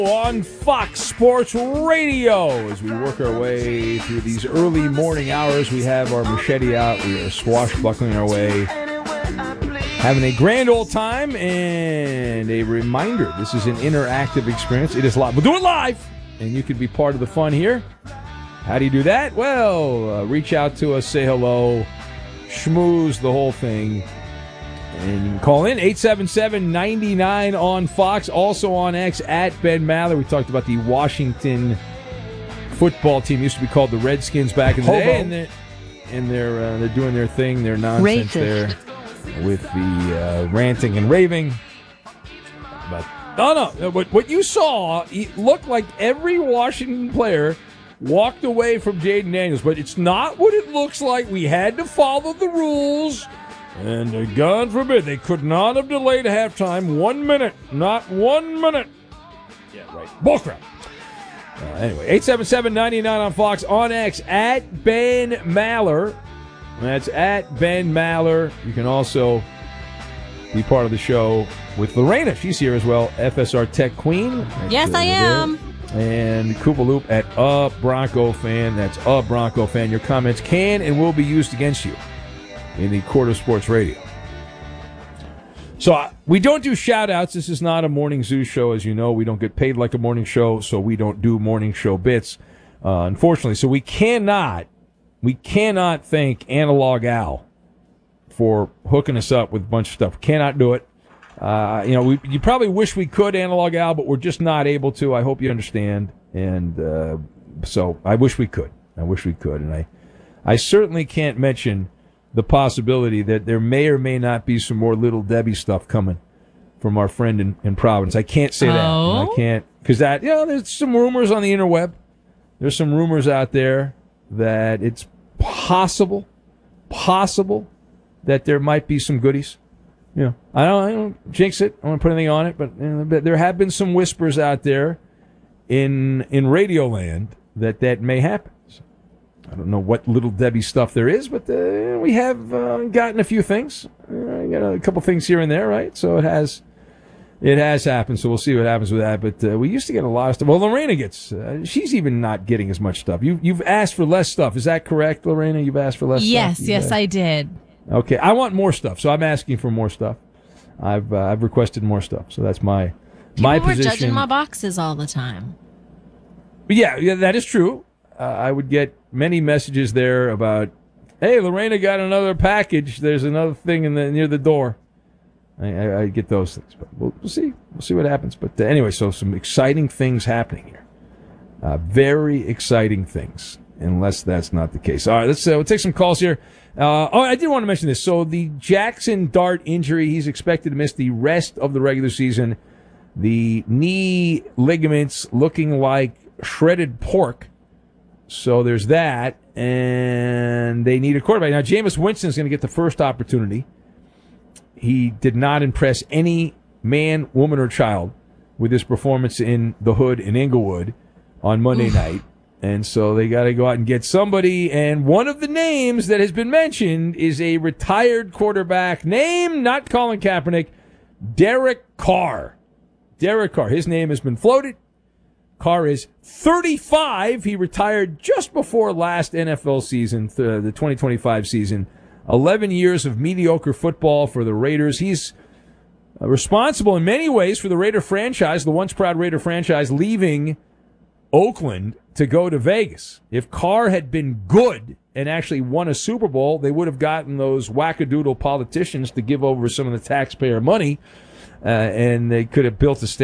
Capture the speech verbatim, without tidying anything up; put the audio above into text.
On Fox Sports Radio, as we work our way through these early morning hours, we have our machete out. We are swashbuckling our way, having a grand old time, and a reminder, this is an interactive experience. It is live. We'll do it live, and you can be part of the fun here. How do you do that? Well, uh, reach out to us, say hello, schmooze the whole thing. And you can call in eight seven seven, nine nine on Fox, also on X at Ben Maller. We talked about the Washington football team. Used to be called the Redskins back in the Hobo. day, and they're and they're, uh, they're doing their thing, their nonsense Racist. there with the uh, ranting and raving. But no, no, what what you saw, it looked like every Washington player walked away from Jaden Daniels, but it's not what it looks like. We had to follow the rules. And uh, God forbid, they could not have delayed halftime one minute. Not one minute. Yeah, right. Bullcrap. Uh, anyway, eight seven seven, nine nine on Fox, on X, at Ben Maller. That's at Ben Maller. You can also be part of the show with Lorena. She's here as well, F S R Tech Queen. Yes, I am. There. And Koopa Loop at A Bronco Fan. That's A Bronco Fan. Your comments can and will be used against you in the Court of Sports Radio. So uh, we don't do shout-outs. This is not a Morning Zoo show, as you know. We don't get paid like a morning show, so we don't do morning show bits, uh, unfortunately. So we cannot, we cannot thank Analog Al for hooking us up with a bunch of stuff. Cannot do it. Uh, you know, we, you probably wish we could, Analog Al, but we're just not able to. I hope you understand. And uh, so I wish we could. I wish we could. And I, I certainly can't mention the possibility that there may or may not be some more Little Debbie stuff coming from our friend in, in Providence. I can't say that. Oh? I can't, because that, you know, there's some rumors on the interweb. There's some rumors out there that it's possible, possible that there might be some goodies. You know, I don't, I don't jinx it. I don't want to put anything on it, but, you know, but there have been some whispers out there in in Radioland that that may happen. I don't know what Little Debbie stuff there is, but uh, we have uh, gotten a few things. Uh, got a couple things here and there, right? So it has it has happened, so we'll see what happens with that. But uh, we used to get a lot of stuff. Well, Lorena gets, uh, she's even not getting as much stuff. You, you've asked for less stuff. Is that correct, Lorena? You've asked for less Yes, stuff? yes, You've I did. Okay, I want more stuff, so I'm asking for more stuff. I've uh, I've requested more stuff, so that's my, People my were position. judging my boxes all the time. Yeah, yeah, that is true. Uh, I would get many messages there about, hey, Lorena got another package. There's another thing in the near the door. I, I, I get those things, but we'll, we'll see. We'll see what happens. But uh, anyway, so some exciting things happening here. Uh, very exciting things, unless that's not the case. All right, let's uh, we'll take some calls here. Uh, oh, I did want to mention this. So the Jackson Dart injury, he's expected to miss the rest of the regular season. The knee ligaments looking like shredded pork. So there's that, and they need a quarterback. Now, Jameis Winston is going to get the first opportunity. He did not impress any man, woman, or child with his performance in the hood in Inglewood on Monday Oof. night. And so they got to go out and get somebody. And one of the names that has been mentioned is a retired quarterback. Name, not Colin Kaepernick, Derek Carr. Derek Carr. His name has been floated. Carr is thirty-five. He retired just before last N F L season, the twenty twenty-five season. eleven years of mediocre football for the Raiders. He's responsible in many ways for the Raider franchise, the once proud Raider franchise, leaving Oakland to go to Vegas. If Carr had been good and actually won a Super Bowl, they would have gotten those wackadoodle politicians to give over some of the taxpayer money, uh, and they could have built a stadium.